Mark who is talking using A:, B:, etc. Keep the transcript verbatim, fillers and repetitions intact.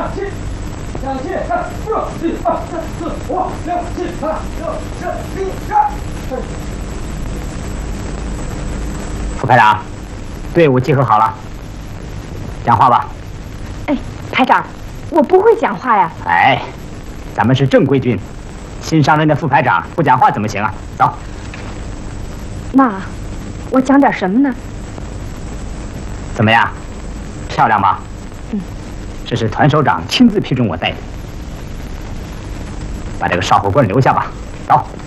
A: 七，向前看，不，一二三四五六七八九十一十二。
B: 副排长，队伍集合好了，讲话吧。
C: 哎，排长，我不会讲话呀。
B: 哎，咱们是正规军，新上任的副排长不讲话怎么行啊？走。
C: 妈，我讲点什么呢？
B: 怎么样？漂亮吧？
C: 嗯。
B: 这是团首长亲自批准我带的，把这个少后棍留下吧。走。